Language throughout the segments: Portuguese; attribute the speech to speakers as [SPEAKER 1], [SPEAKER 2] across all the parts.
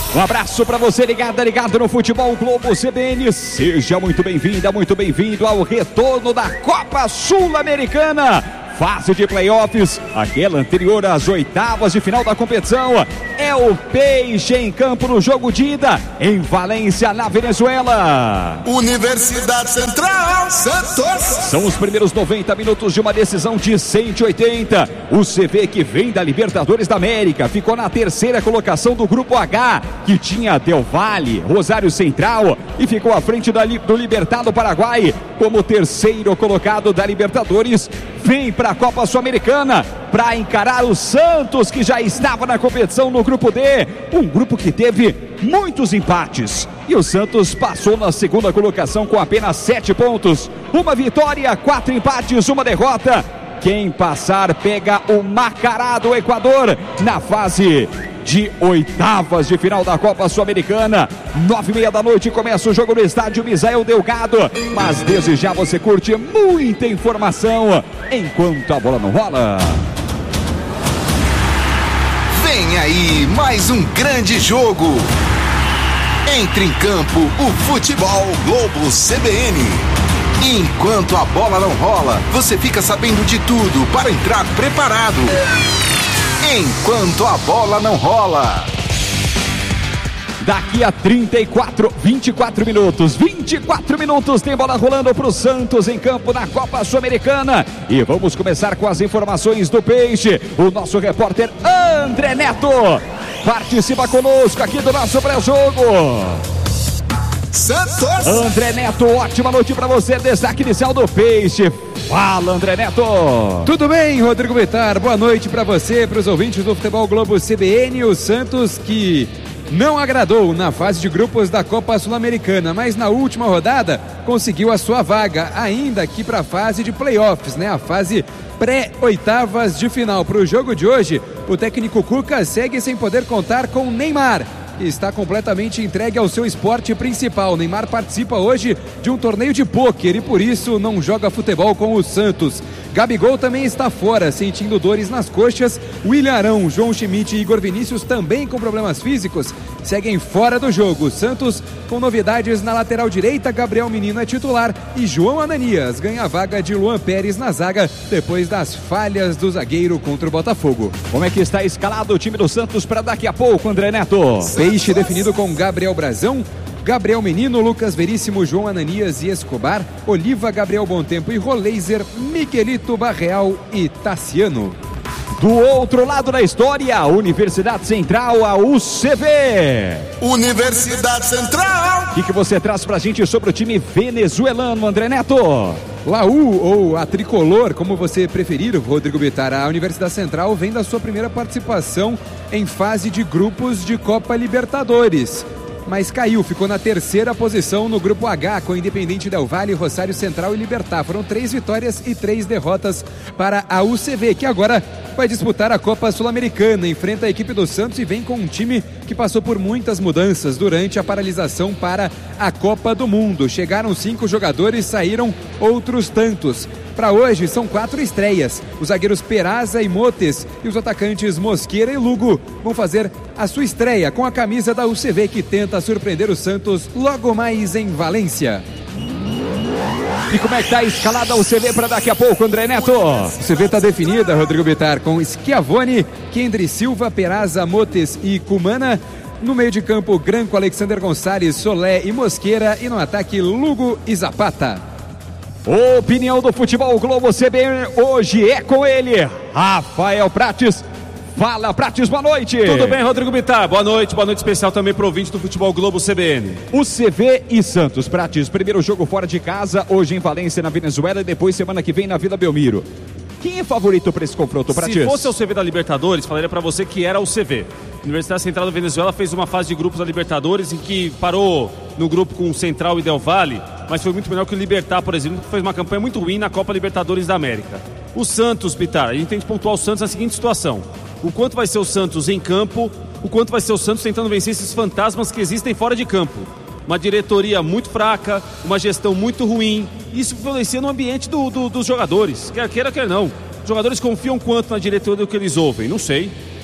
[SPEAKER 1] Um abraço para você ligado no Futebol Globo CBN. Seja muito bem-vinda, muito bem-vindo ao retorno da Copa Sul-Americana. Fase de playoffs, aquela anterior às oitavas de final da competição. É o Peixe em campo no jogo de ida, em Valência, na Venezuela.
[SPEAKER 2] Universidade Central, Santos.
[SPEAKER 1] São os primeiros 90 minutos de uma decisão de 180. O CV, que vem da Libertadores da América, ficou na terceira colocação do Grupo H, que tinha Del Valle, Rosário Central, e ficou à frente do Libertad Paraguai como terceiro colocado da Libertadores. Vem para a Copa Sul-Americana para encarar o Santos, que já estava na competição no Grupo D, um grupo que teve muitos empates. E o Santos passou na segunda colocação com apenas 7 pontos. Uma vitória, 4 empates, uma derrota. Quem passar pega o Macará do Equador na fase de oitavas de final da Copa Sul-Americana. 9h30 da noite começa o jogo no estádio Misael Delgado. Mas desde já você curte muita informação enquanto a bola não rola.
[SPEAKER 2] Vem aí mais um grande jogo. Entre em campo o Futebol Globo CBN. Enquanto a bola não rola, você fica sabendo de tudo para entrar preparado. Enquanto a bola não rola.
[SPEAKER 1] Daqui a 24 minutos tem bola rolando para o Santos em campo na Copa Sul-Americana. E vamos começar com as informações do Peixe. O nosso repórter André Neto participa conosco aqui do nosso pré-jogo.
[SPEAKER 2] Santos.
[SPEAKER 1] André Neto, ótima noite para você. Destaque inicial do Peixe. Fala, André Neto.
[SPEAKER 3] Tudo bem, Rodrigo Bittar? Boa noite para você, para os ouvintes do Futebol Globo CBN. O Santos, que não agradou na fase de grupos da Copa Sul-Americana, mas na última rodada conseguiu a sua vaga, ainda aqui para a fase de playoffs, né? A fase pré-oitavas de final. Para o jogo de hoje, o técnico Cuca segue sem poder contar com Neymar, que está completamente entregue ao seu esporte principal. Neymar participa hoje de um torneio de pôquer e por isso não joga futebol com o Santos. Gabigol também está fora, sentindo dores nas coxas. William Arão, João Schmidt e Igor Vinícius, também com problemas físicos, seguem fora do jogo. Santos com novidades na lateral direita, Gabriel Menino é titular e João Ananias ganha a vaga de Luan Pérez na zaga depois das falhas do zagueiro contra o Botafogo.
[SPEAKER 1] Como é que está escalado o time do Santos para daqui a pouco, André Neto?
[SPEAKER 3] Peixe definido com Gabriel Brazão, Gabriel Menino, Lucas Veríssimo, João Ananias e Escobar, Oliva, Gabriel Bontempo e Roleiser, Miguelito, Barreal e Tassiano.
[SPEAKER 1] Do outro lado da história, Universidade Central, a UCV.
[SPEAKER 2] Universidade Central.
[SPEAKER 1] O que você traz pra gente sobre o time venezuelano, André Neto?
[SPEAKER 3] Laú, ou a Tricolor, como você preferir, Rodrigo Bittar. A Universidade Central vem da sua primeira participação em fase de grupos de Copa Libertadores, mas caiu, ficou na terceira posição no Grupo H, com Independente Del Valle, Rosário Central e Libertad. Foram 3 vitórias e 3 derrotas para a UCV, que agora vai disputar a Copa Sul-Americana. Enfrenta a equipe do Santos e vem com um time que passou por muitas mudanças durante a paralisação para a Copa do Mundo. Chegaram 5 jogadores, saíram outros tantos. Para hoje são 4 estreias. Os zagueiros Peraza e Motes e os atacantes Mosqueira e Lugo vão fazer a sua estreia com a camisa da UCV, que tenta surpreender o Santos logo mais em Valência.
[SPEAKER 1] E como é que tá a escalada o CV para daqui a pouco, André Neto?
[SPEAKER 3] O CV está definida, Rodrigo Bittar, com Schiavone, Kendry Silva, Peraza, Motes e Cumana. No meio de campo, Branco, Alexander Gonçalves, Solé e Mosqueira. E no ataque, Lugo e Zapata.
[SPEAKER 1] Opinião do Futebol Globo CBN hoje é com ele, Rafael Prates. Fala, Prates, boa noite.
[SPEAKER 4] Tudo bem, Rodrigo Bittar? Boa noite especial também para o ouvinte do Futebol Globo CBN.
[SPEAKER 1] O CV e Santos, Prates, primeiro jogo fora de casa, hoje em Valência, na Venezuela, e depois semana que vem na Vila Belmiro. Quem é favorito para esse confronto, Prates?
[SPEAKER 4] Se fosse o CV da Libertadores, falaria para você que era o CV. A Universidade Central da Venezuela fez uma fase de grupos da Libertadores em que parou no grupo com Central e Del Valle, mas foi muito melhor que o Libertad, por exemplo, que fez uma campanha muito ruim na Copa Libertadores da América. O Santos, Bittar, a gente tem que pontuar o Santos na seguinte situação: o quanto vai ser o Santos em campo, o quanto vai ser o Santos tentando vencer esses fantasmas que existem fora de campo. Uma diretoria muito fraca, uma gestão muito ruim, isso influencia no ambiente dos jogadores, quer queira, quer não. Os jogadores confiam quanto na diretoria do que eles ouvem? Não sei.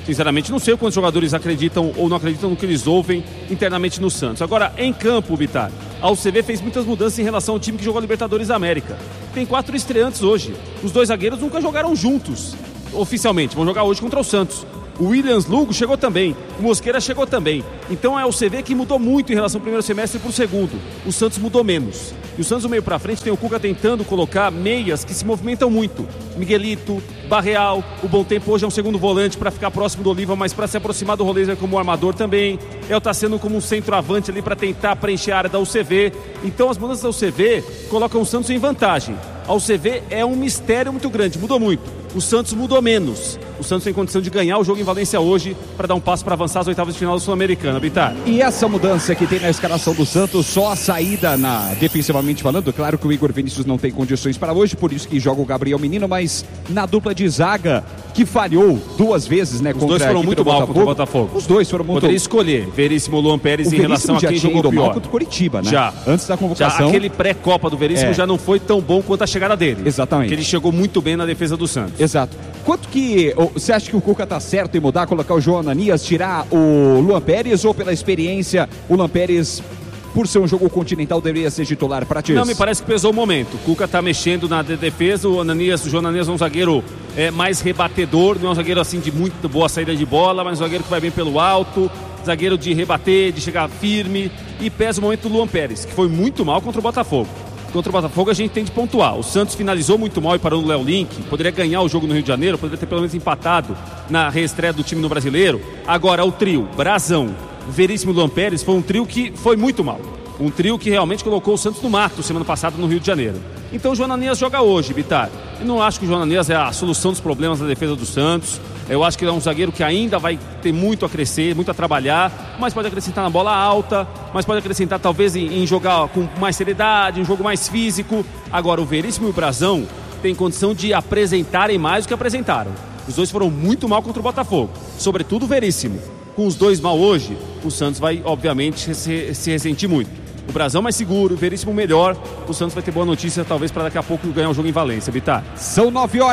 [SPEAKER 4] Sinceramente, não sei quantos jogadores acreditam ou não acreditam no que eles ouvem internamente no Santos. Agora, em campo, Bitar, a UCV fez muitas mudanças em relação ao time que jogou a Libertadores da América. Tem 4 estreantes hoje. Os 2 zagueiros nunca jogaram juntos, oficialmente. Vão jogar hoje contra o Santos. O Williams Lugo chegou também, o Mosqueira chegou também. Então é o CV que mudou muito em relação ao primeiro semestre para o segundo. O Santos mudou menos. E o Santos do meio para frente tem o Cuca tentando colocar meias que se movimentam muito. Miguelito, Barreal, o Bom Tempo hoje é um segundo volante para ficar próximo do Oliva, mas para se aproximar do Roleza como armador também. El Tassiano como um centroavante ali para tentar preencher a área da UCV. Então as mudanças da UCV colocam o Santos em vantagem. A UCV é um mistério muito grande, mudou muito. O Santos mudou menos. O Santos tem condição de ganhar o jogo em Valência hoje para dar um passo para avançar às oitavas de final da Sul-Americana, Bitar.
[SPEAKER 1] E essa mudança que tem na escalação do Santos, só a saída defensivamente falando, claro que o Igor Vinícius não tem condições para hoje, por isso que joga o Gabriel Menino, mas na dupla de zaga, que falhou 2 vezes, né?
[SPEAKER 4] Os dois foram muito mal contra o Botafogo.
[SPEAKER 1] Os dois foram muito...
[SPEAKER 4] Poderia escolher Veríssimo ou Luan Pérez em relação a quem jogou pior.
[SPEAKER 1] Mal contra o Curitiba, né?
[SPEAKER 4] Já.
[SPEAKER 1] Antes da convocação.
[SPEAKER 4] Já aquele pré-copa do Veríssimo já não foi tão bom quanto a chegada dele.
[SPEAKER 1] Exatamente.
[SPEAKER 4] Porque ele chegou muito bem na defesa do Santos.
[SPEAKER 1] Exato. Quanto que você acha que o Cuca tá certo em mudar, colocar o João Ananias, tirar o Luan Pérez, ou pela experiência, o Luan Pérez, por ser um jogo continental, deveria ser titular para ti?
[SPEAKER 4] Não, me parece que pesou o momento. O Cuca tá mexendo na defesa, o João Ananias é um zagueiro mais rebatedor, não é um zagueiro assim de muito boa saída de bola, mas um zagueiro que vai bem pelo alto, zagueiro de rebater, de chegar firme, e pesa o momento do Luan Pérez, que foi muito mal contra o Botafogo. Contra o Botafogo a gente tem de pontuar. O Santos finalizou muito mal e parou no Léo Link. Poderia ganhar o jogo no Rio de Janeiro, poderia ter pelo menos empatado na reestreia do time no Brasileiro. Agora o trio, Brazão, Veríssimo e Luan Pérez, foi um trio que foi muito mal. Um trio que realmente colocou o Santos no mato semana passada no Rio de Janeiro. Então o João Ananias joga hoje, Bitar. Eu não acho que o João Ananias é a solução dos problemas da defesa do Santos. Eu acho que ele é um zagueiro que ainda vai ter muito a crescer, muito a trabalhar, mas pode acrescentar na bola alta, mas pode acrescentar talvez em jogar com mais seriedade, um jogo mais físico. Agora o Veríssimo e o Brazão têm condição de apresentarem mais do que apresentaram. Os dois foram muito mal contra o Botafogo, sobretudo o Veríssimo. Com os dois mal hoje, o Santos vai obviamente se ressentir muito. O Brazão mais seguro, o Veríssimo melhor. O Santos vai ter boa notícia, talvez, para daqui a pouco ganhar o jogo em Valência, Bitar.
[SPEAKER 1] São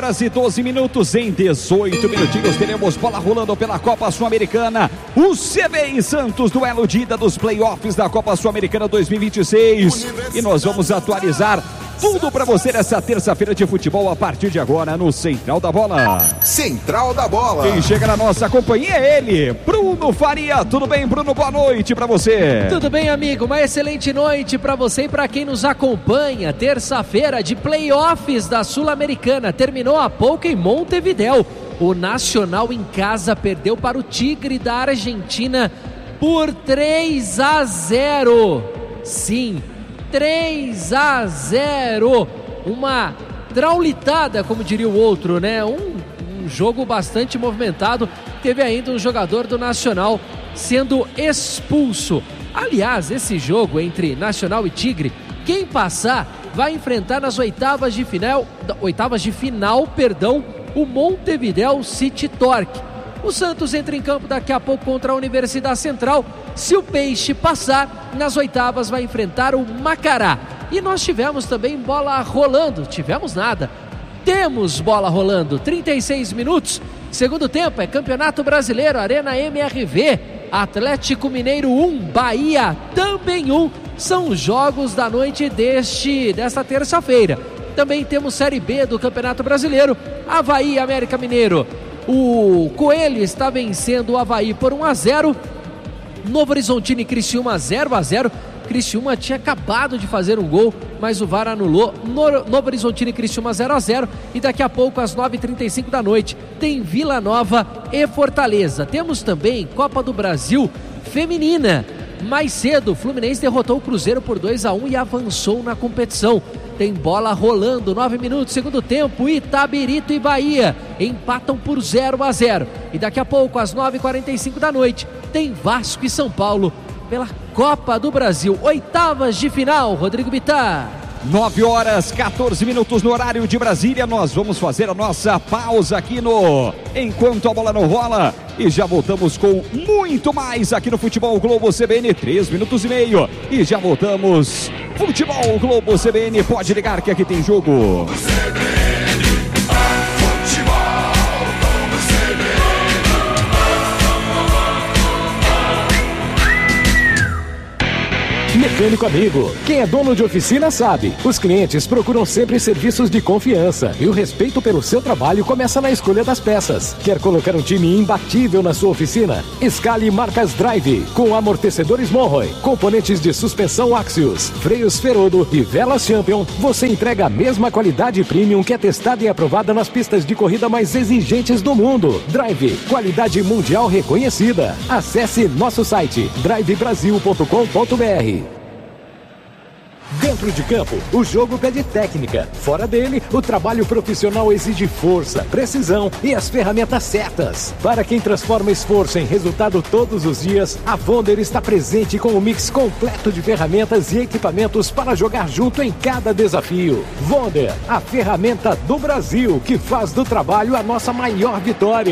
[SPEAKER 1] 9h12. Em 18 minutinhos teremos bola rolando pela Copa Sul-Americana. O CV e Santos, duelo de ida dos playoffs da Copa Sul-Americana 2026. E nós vamos atualizar tudo para você nessa terça-feira de futebol a partir de agora no Central da Bola.
[SPEAKER 2] Central da Bola.
[SPEAKER 1] Quem chega na nossa companhia é ele, Bruno Faria. Tudo bem, Bruno? Boa noite para você.
[SPEAKER 5] Tudo bem, amigo? Uma excelente noite para você e para quem nos acompanha. Terça-feira de playoffs da Sul-Americana. Terminou há pouco em Montevidéu. O Nacional em casa perdeu para o Tigre da Argentina por 3-0. Sim, 3-0, uma traulitada, como diria o outro, né? Um jogo bastante movimentado. Teve ainda um jogador do Nacional sendo expulso. Aliás, esse jogo entre Nacional e Tigre, quem passar vai enfrentar nas oitavas de final, o Montevidéu City Torque. O Santos entra em campo daqui a pouco contra a Universidade Central. Se o Peixe passar, nas oitavas vai enfrentar o Macará. E nós tivemos também bola rolando. Tivemos nada. Temos bola rolando. 36 minutos. Segundo tempo é Campeonato Brasileiro, Arena MRV. Atlético Mineiro 1, Bahia também 1. São os jogos da noite desta terça-feira. Também temos Série B do Campeonato Brasileiro. Avaí e América Mineiro. O Coelho está vencendo o Avaí por 1-0. Novo Horizontino e Criciúma 0-0. Criciúma tinha acabado de fazer um gol, mas o VAR anulou. Novo Horizontino e Criciúma 0-0. E daqui a pouco, às 9h35 da noite, tem Vila Nova e Fortaleza. Temos também Copa do Brasil Feminina. Mais cedo, o Fluminense derrotou o Cruzeiro por 2-1 e avançou na competição. Tem bola rolando, 9 minutos, segundo tempo, Itabirito e Bahia empatam por 0-0. E daqui a pouco, às 9h45 da noite, tem Vasco e São Paulo pela Copa do Brasil. Oitavas de final, Rodrigo Bitar.
[SPEAKER 1] 9h14 no horário de Brasília. Nós vamos fazer a nossa pausa aqui no Enquanto a Bola Não Rola. E já voltamos com muito mais aqui no Futebol Globo CBN. 3 minutos e meio. E já voltamos. Futebol Globo CBN. Pode ligar que aqui tem jogo.
[SPEAKER 6] mecânico amigo. Quem é dono de oficina sabe. Os clientes procuram sempre serviços de confiança e o respeito pelo seu trabalho começa na escolha das peças. Quer colocar um time imbatível na sua oficina? Escale marcas Drive, com amortecedores Monroe, componentes de suspensão Axios, freios Ferodo e velas Champion. Você entrega a mesma qualidade premium que é testada e aprovada nas pistas de corrida mais exigentes do mundo. Drive, qualidade mundial reconhecida. Acesse nosso site drivebrasil.com.br. Dentro de campo, o jogo pede técnica. Fora dele, o trabalho profissional exige força, precisão e as ferramentas certas. Para quem transforma esforço em resultado todos os dias, a Vonder está presente com um mix completo de ferramentas e equipamentos para jogar junto em cada desafio. Vonder, a ferramenta do Brasil que faz do trabalho a nossa maior vitória.